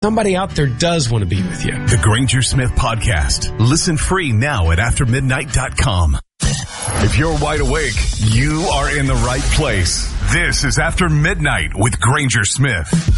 somebody out there does want to be with you. The Granger Smith Podcast. Listen free now at aftermidnight.com. If you're wide awake, you are in the right place. This is After Midnight with Granger Smith.